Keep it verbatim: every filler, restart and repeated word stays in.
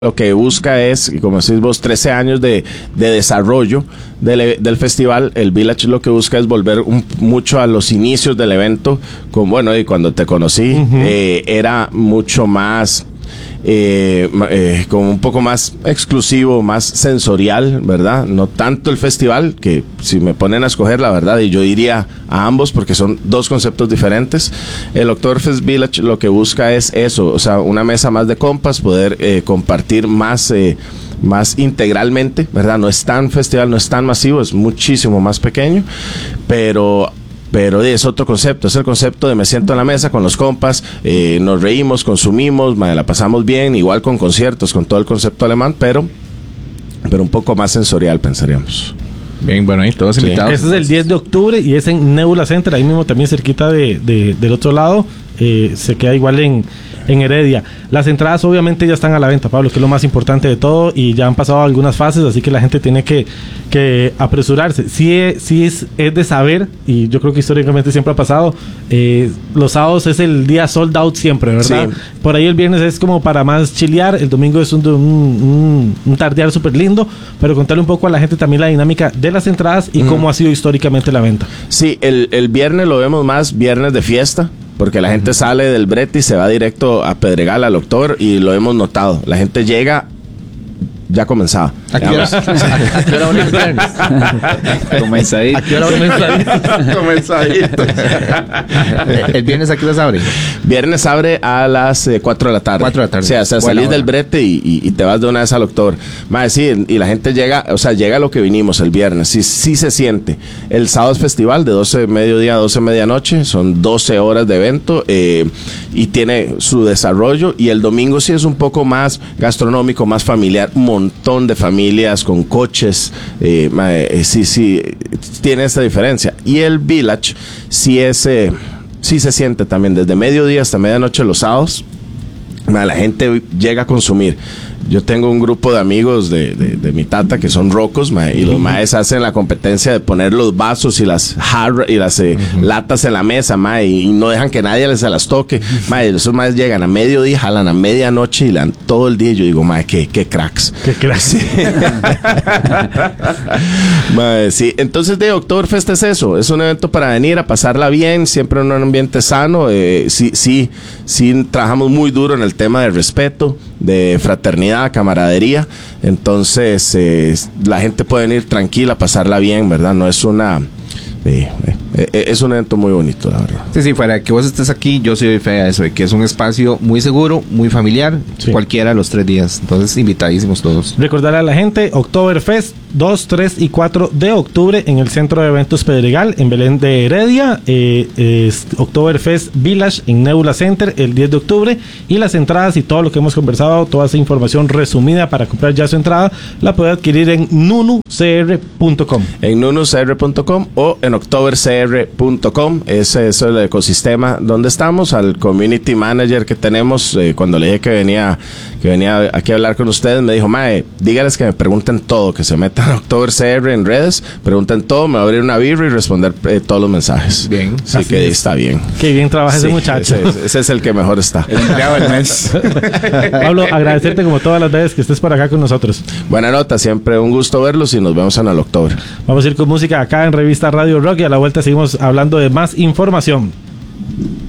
Lo que busca es, como decís vos, trece años de, de desarrollo del, del festival. El Village lo que busca es volver un, mucho a los inicios del evento. Con, bueno, y cuando te conocí, uh-huh. eh, era mucho más... Eh, eh, como un poco más exclusivo, más sensorial, ¿verdad? No tanto el festival, que si me ponen a escoger, la verdad, y yo iría a ambos porque son dos conceptos diferentes. El Oktoberfest Village lo que busca es eso, o sea, una mesa más de compas, poder eh, compartir más... Eh, más integralmente, ¿verdad? No es tan festival, no es tan masivo, es muchísimo más pequeño, pero... Pero es otro concepto, es el concepto de me siento en la mesa con los compas, eh, nos reímos, consumimos, madre, la pasamos bien, igual con conciertos, con todo el concepto alemán, pero, pero un poco más sensorial, pensaríamos. Bien, bueno, ahí todos sí. invitados. Ese es el diez de octubre y es en Nebula Center, ahí mismo también cerquita de, de, del otro lado, eh, se queda igual en, en Heredia. Las entradas obviamente ya están a la venta, Pablo, que es lo más importante de todo, y ya han pasado algunas fases, así que la gente tiene que, que apresurarse. Sí, es, sí es, es de saber, y yo creo que históricamente siempre ha pasado, eh, los sábados es el día sold out siempre, ¿verdad? Sí. Por ahí el viernes es como para más chilear, el domingo es un, un, un, un tardear súper lindo, pero contarle un poco a la gente también la dinámica de las entradas y mm. cómo ha sido históricamente la venta. Sí, el, el viernes lo vemos más viernes de fiesta, porque la gente sale del brete y se va directo a Pedregal, al Oktober, y lo hemos notado. La gente llega ya comenzaba. ¿A qué hora? ¿A qué hora van el viernes? Comenzadito. ¿A qué hora van Comenzadito. ¿El viernes a qué hora se abre? Viernes abre a las eh, cuatro de la tarde. cuatro de la tarde. O sea, o sea salís del brete y, y, y te vas de una vez al Oktober. Más sí, y la gente llega, o sea, llega a lo que vinimos el viernes. Sí, sí se siente. El sábado es festival de doce de mediodía a doce de medianoche. Son doce horas de evento eh, y tiene su desarrollo. Y el domingo sí es un poco más gastronómico, más familiar. Un montón de familias con coches. Eh, eh, sí, sí, tiene esta diferencia. Y el Village sí es... Eh, sí se siente también desde mediodía hasta medianoche los sábados. La gente llega a consumir. Yo tengo un grupo de amigos de, de, de mi tata que son rocos, ma, y los maes hacen la competencia de poner los vasos y las jarras y las eh, uh-huh. latas en la mesa, ma, y, y no dejan que nadie les se las toque. Ma, y esos maes llegan a mediodía, jalan a medianoche y le dan todo el día. Yo digo, ma, qué, qué cracks. Qué cracks. Sí. Ma, sí. Entonces, de Oktoberfest es eso. Es un evento para venir a pasarla bien, siempre en un ambiente sano. Eh, sí, sí, sí, trabajamos muy duro en el tema del respeto, de fraternidad, camaradería. Entonces eh, la gente puede venir tranquila, pasarla bien, ¿verdad? No es una eh, eh, es un evento muy bonito, la verdad. Sí, sí, para que vos estés aquí, yo soy fe a eso, de que es un espacio muy seguro, muy familiar, sí. Cualquiera de los tres días. Entonces, invitadísimos todos. Recordar a la gente, Oktoberfest dos, tres y cuatro de octubre en el Centro de Eventos Pedregal, en Belén de Heredia. eh, es Oktoberfest Village en Nebula Center el diez de octubre, y las entradas y todo lo que hemos conversado, toda esa información resumida para comprar ya su entrada, la puede adquirir en nunu c r punto com. En nunu c r punto com o en oktober c r punto com. Ese es el ecosistema donde estamos. Al community manager que tenemos, eh, cuando le dije que venía que venía aquí a hablar con ustedes, me dijo, mae, dígales que me pregunten todo, que se metan a Oktober C R en redes, pregunten todo, me voy a abrir una birra y responder eh, todos los mensajes. Bien. Así, Así que es. Está bien. Qué bien trabaja sí, ese muchacho. Ese, ese es el que mejor está. El empleado del mes. Pablo, agradecerte como todas las veces que estés por acá con nosotros. Buena nota, siempre un gusto verlos y nos vemos en el Oktober. Vamos a ir con música acá en Revista Radio Rock y a la vuelta seguimos hablando de más información.